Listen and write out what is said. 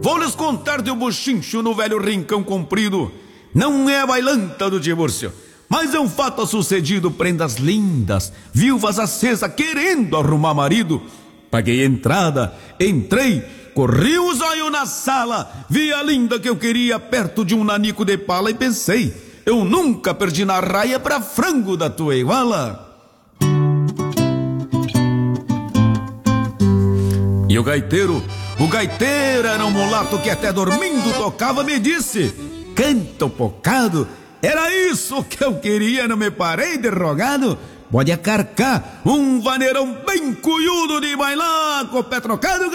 vou lhes contar de um bochincho no velho rincão comprido. Não é a bailanta do divórcio, mas é um fato sucedido. Prendas lindas, viúvas acesas querendo arrumar marido. Paguei entrada, entrei, corri os olhos na sala, vi a linda que eu queria perto de um nanico de pala e pensei, eu nunca perdi na raia pra frango da tua iguala. E o gaiteiro era um mulato que até dormindo tocava, me disse, canta um pocado, era isso que eu queria, não me parei de rogado. Pode acarcar um vaneirão bem cunhudo de bailar com o pé trocado.